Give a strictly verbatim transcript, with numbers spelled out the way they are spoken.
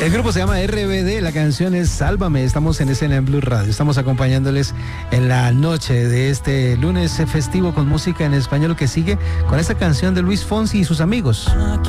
El grupo se llama R B D, la canción es Sálvame. Estamos en Escena en Blue Radio. Estamos acompañándoles en la noche de este lunes festivo con música en español que sigue con esta canción de Luis Fonsi y sus amigos.